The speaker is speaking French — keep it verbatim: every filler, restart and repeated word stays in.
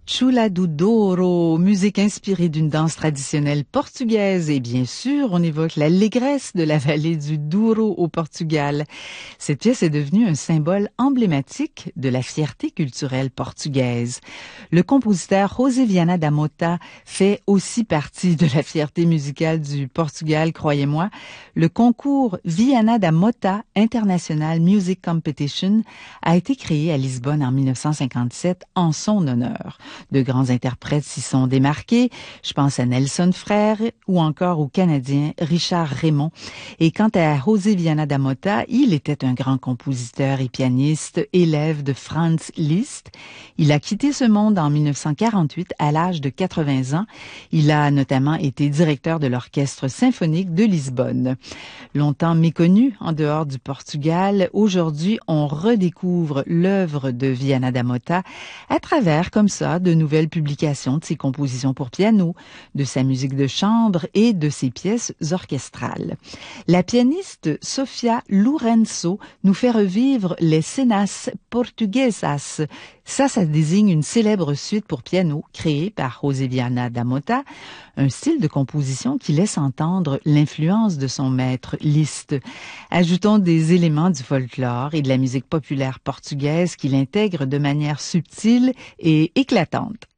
Chula do Douro, musique inspirée d'une danse traditionnelle portugaise et bien sûr, on évoque l'allégresse de la vallée du Douro au Portugal. Cette pièce est devenue un symbole emblématique de la fierté culturelle portugaise. Le compositeur José Viana da Mota fait aussi partie de la fierté musicale du Portugal, croyez-moi. Le concours Viana da Mota International Music Competition a été créé à Lisbonne en dix-neuf cent cinquante-sept en son honneur. De grands interprètes s'y sont démarqués. Je pense à Nelson Frère ou encore au Canadien Richard Raymond. Et quant à José Viana da Mota, il était un grand compositeur et pianiste, élève de Franz Liszt. Il a quitté ce monde en dix-neuf cent quarante-huit à l'âge de quatre-vingts ans. Il a notamment été directeur de l'Orchestre symphonique de Lisbonne. Longtemps méconnu en dehors du Portugal, aujourd'hui on redécouvre l'œuvre de Viana da Mota à travers, comme ça, de nouvelles publications de ses compositions pour piano, de sa musique de chambre et de ses pièces orchestrales. La pianiste Sofia Lourenço nous fait revivre les Cenas Portuguesas. Ça, ça désigne une célèbre suite pour piano créée par José Viana da Mota, un style de composition qui laisse entendre l'influence de son maître Liszt. Ajoutons des éléments du folklore et de la musique populaire portugaise qu'il intègre de manière subtile et éclatante.